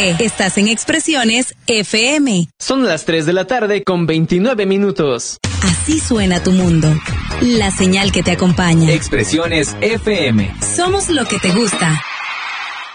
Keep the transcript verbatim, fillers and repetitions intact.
P. Estás en Expresiones F M. Son las tres de la tarde con veintinueve minutos. Así suena tu mundo. La señal que te acompaña. Expresiones F M. Somos lo que te gusta.